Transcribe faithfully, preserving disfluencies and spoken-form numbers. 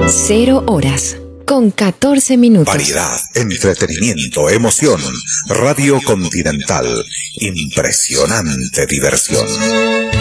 Cero horas, con catorce minutos. Variedad, entretenimiento, emoción. Radio Continental. Impresionante diversión.